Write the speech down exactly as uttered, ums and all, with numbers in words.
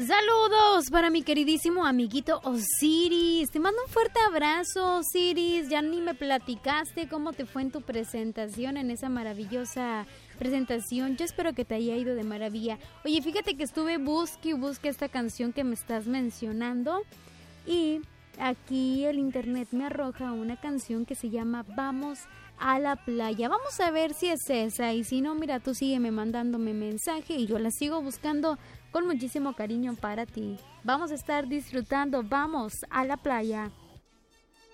Saludos para mi queridísimo amiguito Osiris. Te mando un fuerte abrazo, Osiris. Ya ni me platicaste cómo te fue en tu presentación, en esa maravillosa presentación. Yo espero que te haya ido de maravilla. Oye, fíjate que estuve busque y busque esta canción que me estás mencionando y aquí el internet me arroja una canción que se llama Vamos a la playa. Vamos a ver si es esa y si no, mira, tú sígueme mandándome mensaje y yo la sigo buscando con muchísimo cariño para ti. Vamos a estar disfrutando. Vamos a la playa.